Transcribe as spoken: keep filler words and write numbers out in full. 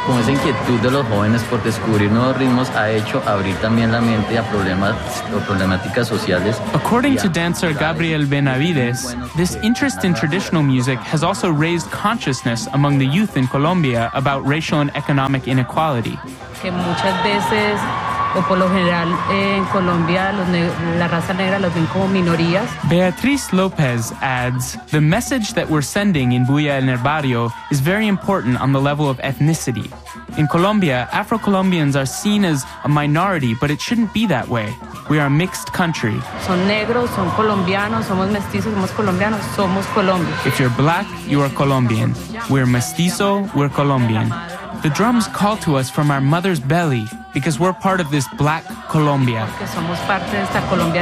Como esa inquietud de los jóvenes por descubrir nuevos ritmos ha hecho abrir también la mente a problemas o problemáticas sociales. According to dancer Gabriel Benavides, this interest in traditional music has also raised consciousness among the youth in Colombia about racial and economic inequality. Que muchas veces, o por lo general eh, en Colombia, los la raza negra los ven como minorías. Beatriz Lopez adds, the message that we're sending in Bulla en el Barrio is very important on the level of ethnicity. In Colombia, Afro-Colombians are seen as a minority, but it shouldn't be that way. We are a mixed country. Son negros, son colombianos, somos mestizos, somos colombianos, somos Colombia. If you're black, you are Colombian. We're mestizo, we're Colombian. The drums call to us from our mother's belly because we're part of this black Colombia. Porque somos parte de esta Colombia